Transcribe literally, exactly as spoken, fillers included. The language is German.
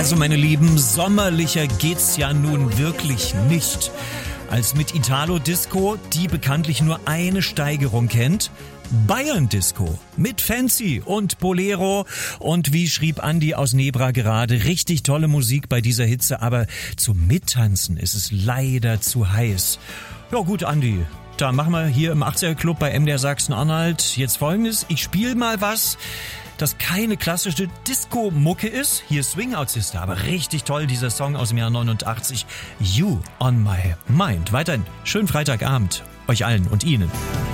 Also meine Lieben, sommerlicher geht's ja nun wirklich nicht. Als mit Italo Disco, die bekanntlich nur eine Steigerung kennt. Bayern Disco mit Fancy und Bolero und wie schrieb Andi aus Nebra gerade, richtig tolle Musik bei dieser Hitze, aber zum Mittanzen ist es leider zu heiß. Ja gut, Andi, da machen wir hier im achtziger Club bei M D R Sachsen-Anhalt jetzt Folgendes. Ich spiele mal was, das keine klassische Disco-Mucke ist. Hier Swing Out Sister, aber richtig toll, dieser Song aus dem Jahr neunundachtzig. You on my mind. Weiterhin schönen Freitagabend euch allen und Ihnen.